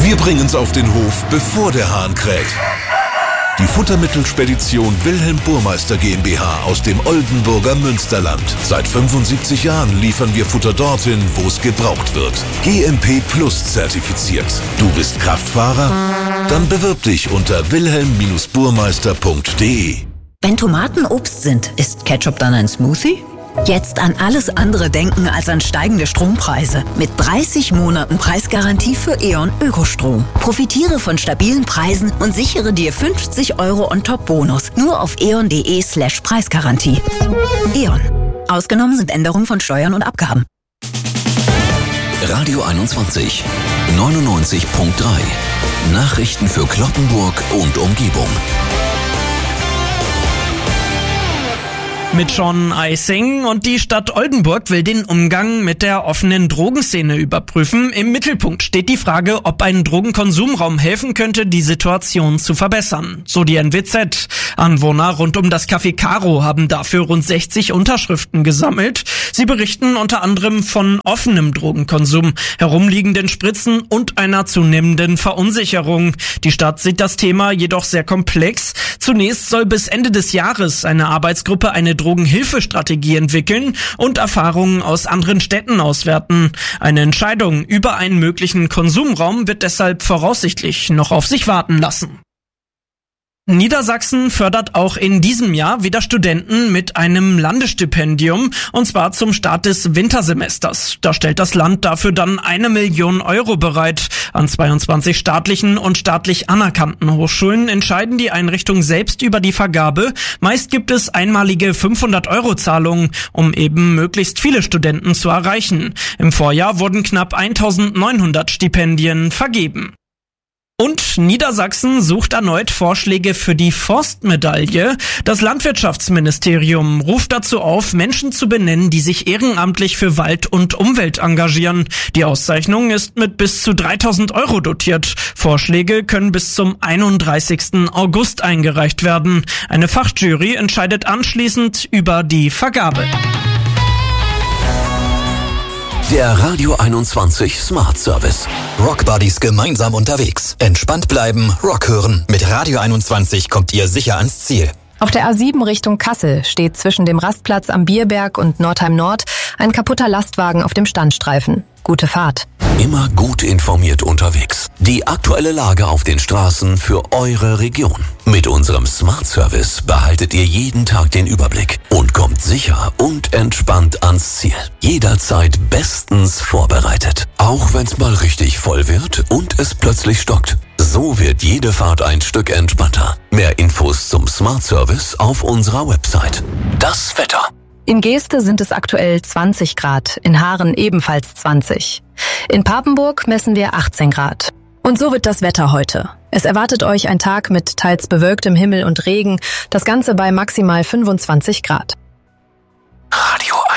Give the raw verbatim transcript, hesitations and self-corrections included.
Wir bringen's auf den Hof, bevor der Hahn kräht. Die Futtermittelspedition Wilhelm Burmeister GmbH aus dem Oldenburger Münsterland. Seit fünfundsiebzig Jahren liefern wir Futter dorthin, wo es gebraucht wird. G M P Plus zertifiziert. Du bist Kraftfahrer? Dann bewirb dich unter wilhelm Burmeister punkt de. Wenn Tomaten Obst sind, ist Ketchup dann ein Smoothie? Jetzt an alles andere denken als an steigende Strompreise. Mit dreißig Monaten Preisgarantie für E.ON Ökostrom. Profitiere von stabilen Preisen und sichere dir fünfzig Euro on top Bonus. Nur auf eon.de slash Preisgarantie. E.ON. Ausgenommen sind Änderungen von Steuern und Abgaben. Radio einundzwanzig, neunundneunzig Komma drei. Nachrichten für Cloppenburg und Umgebung. Mit Sean Eising, und die Stadt Oldenburg will den Umgang mit der offenen Drogenszene überprüfen. Im Mittelpunkt steht die Frage, ob ein Drogenkonsumraum helfen könnte, die Situation zu verbessern. So die N W Z. Anwohner rund um das Café Caro haben dafür rund sechzig Unterschriften gesammelt. Sie berichten unter anderem von offenem Drogenkonsum, herumliegenden Spritzen und einer zunehmenden Verunsicherung. Die Stadt sieht das Thema jedoch sehr komplex. Zunächst soll bis Ende des Jahres eine Arbeitsgruppe eine Drogenhilfestrategie entwickeln und Erfahrungen aus anderen Städten auswerten. Eine Entscheidung über einen möglichen Konsumraum wird deshalb voraussichtlich noch auf sich warten lassen. Niedersachsen fördert auch in diesem Jahr wieder Studenten mit einem Landesstipendium, und zwar zum Start des Wintersemesters. Da stellt das Land dafür dann eine Million Euro bereit. An zweiundzwanzig staatlichen und staatlich anerkannten Hochschulen entscheiden die Einrichtungen selbst über die Vergabe. Meist gibt es einmalige fünfhundert Euro Zahlungen, um eben möglichst viele Studenten zu erreichen. Im Vorjahr wurden knapp eintausendneunhundert Stipendien vergeben. Und Niedersachsen sucht erneut Vorschläge für die Forstmedaille. Das Landwirtschaftsministerium ruft dazu auf, Menschen zu benennen, die sich ehrenamtlich für Wald und Umwelt engagieren. Die Auszeichnung ist mit bis zu dreitausend Euro dotiert. Vorschläge können bis zum einunddreißigsten August eingereicht werden. Eine Fachjury entscheidet anschließend über die Vergabe. Der Radio einundzwanzig Smart Service. Rock Buddies gemeinsam unterwegs. Entspannt bleiben, Rock hören. Mit Radio einundzwanzig kommt ihr sicher ans Ziel. Auf der A sieben Richtung Kassel steht zwischen dem Rastplatz am Bierberg und Nordheim Nord ein kaputter Lastwagen auf dem Standstreifen. Gute Fahrt. Immer gut informiert unterwegs. Die aktuelle Lage auf den Straßen für eure Region. Mit unserem Smart Service behaltet ihr jeden Tag den Überblick und kommt sicher und entspannt ans Ziel. Jederzeit bestens vorbereitet. Auch wenn's mal richtig voll wird und es plötzlich stockt. So wird jede Fahrt ein Stück entspannter. Mehr Infos zum Smart Service auf unserer Website. Das Wetter. In Geeste sind es aktuell zwanzig Grad, in Haaren ebenfalls zwanzig. In Papenburg messen wir achtzehn Grad. Und so wird das Wetter heute. Es erwartet euch ein Tag mit teils bewölktem Himmel und Regen, das Ganze bei maximal fünfundzwanzig Grad.